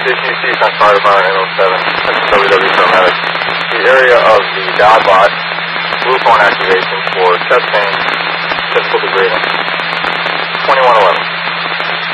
Station UC, Sun Fire Department 807, that's WW Paramedic. The area of the Godbot, blue phone activation for chest pain, physical degrading.